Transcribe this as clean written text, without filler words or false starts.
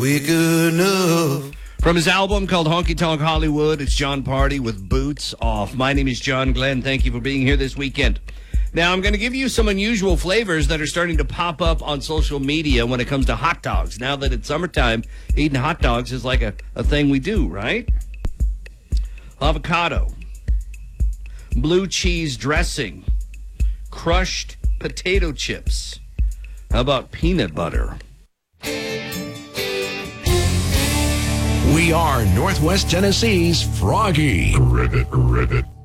Quick enough. From his album called Honky Tonk Hollywood, it's Jon Pardi with Boots Off. My name is John Glenn. Thank you for being here this weekend. Now, I'm going to give you some unusual flavors that are starting to pop up on social media when it comes to hot dogs. Now that it's summertime, eating hot dogs is like a thing we do, right? Avocado, blue cheese dressing, crushed potato chips. How about peanut butter? We are Northwest Tennessee's Froggy. Ribbit.